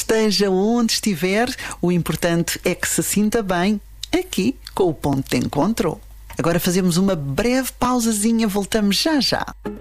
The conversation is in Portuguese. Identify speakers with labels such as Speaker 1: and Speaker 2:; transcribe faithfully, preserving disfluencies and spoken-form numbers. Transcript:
Speaker 1: esteja onde estiver, o importante é que se sinta bem aqui com o Ponto de Encontro. Agora fazemos uma breve pausazinha, voltamos já já.